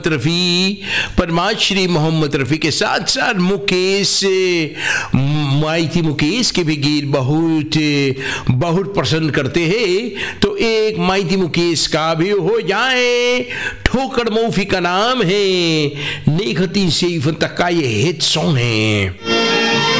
रफ़ी, परमाश्री मोहम्मद रफ़ी के साथ साथ मुकेश, माइती मुकेश के भी गीत बहुत बहुत पसंद करते हैं। तो एक माइती मुकेश का भी हो जाए, ठोकर मौफी का नाम है, नेखती सैफ तक का ये हिट सॉन्ग है।